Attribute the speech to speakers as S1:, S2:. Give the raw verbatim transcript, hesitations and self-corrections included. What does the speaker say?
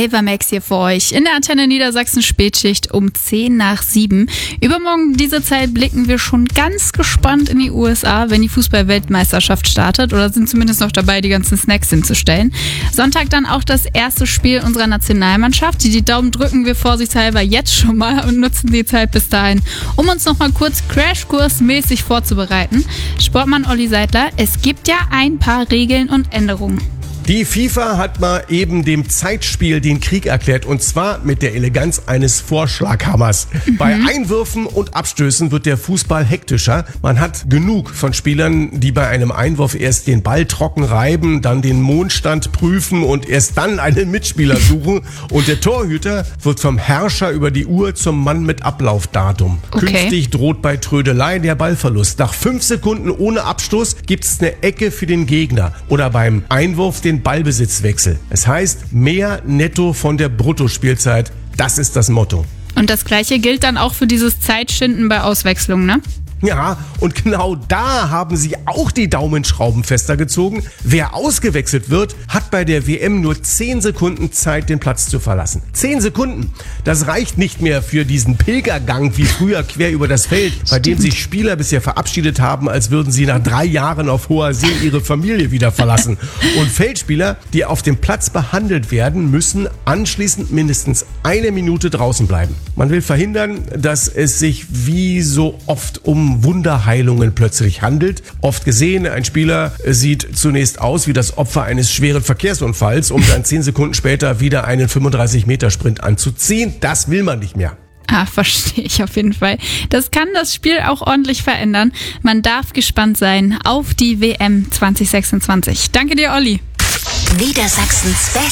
S1: Ava Max hier für euch in der Antenne Niedersachsen Spätschicht um zehn nach sieben. Übermorgen diese Zeit blicken wir schon ganz gespannt in die U S A, wenn die Fußball-Weltmeisterschaft startet, oder sind zumindest noch dabei, die ganzen Snacks hinzustellen. Sonntag dann auch das erste Spiel unserer Nationalmannschaft. Die, die Daumen drücken wir vorsichtshalber jetzt schon mal und nutzen die Zeit bis dahin, um uns noch mal kurz Crashkurs-mäßig vorzubereiten. Sportmann Olli Seidler, es gibt ja ein paar Regeln und Änderungen.
S2: Die FIFA hat mal eben dem Zeitspiel den Krieg erklärt, und zwar mit der Eleganz eines Vorschlaghammers. Mhm. Bei Einwürfen und Abstößen wird der Fußball hektischer. Man hat genug von Spielern, die bei einem Einwurf erst den Ball trocken reiben, dann den Mondstand prüfen und erst dann einen Mitspieler suchen. Und der Torhüter wird vom Herrscher über die Uhr zum Mann mit Ablaufdatum.
S1: Okay.
S2: Künftig droht bei Trödelei der Ballverlust. Nach fünf Sekunden ohne Abstoß gibt es eine Ecke für den Gegner. Oder beim Einwurf den Ballbesitzwechsel. Es heißt mehr netto von der Bruttospielzeit. Das ist das Motto.
S1: Und das Gleiche gilt dann auch für dieses Zeitschinden bei Auswechslung, ne?
S2: Ja, und genau da haben sie auch die Daumenschrauben fester gezogen. Wer ausgewechselt wird, hat bei der W M nur zehn Sekunden Zeit, den Platz zu verlassen. zehn Sekunden! Das reicht nicht mehr für diesen Pilgergang wie früher quer über das Feld, bei dem sich Spieler bisher verabschiedet haben, als würden sie nach drei Jahren auf hoher See ihre Familie wieder verlassen. Und Feldspieler, die auf dem Platz behandelt werden, müssen anschließend mindestens eine Minute draußen bleiben. Man will verhindern, dass es sich wie so oft um Wunderheilungen plötzlich handelt. Oft gesehen, ein Spieler sieht zunächst aus wie das Opfer eines schweren Verkehrsunfalls, um dann zehn Sekunden später wieder einen fünfunddreißig Meter Sprint anzuziehen. Das will man nicht mehr.
S1: Ah, verstehe ich auf jeden Fall. Das kann das Spiel auch ordentlich verändern. Man darf gespannt sein auf die W M zwanzig sechsundzwanzig. Danke dir, Olli.
S3: Niedersachsens Best.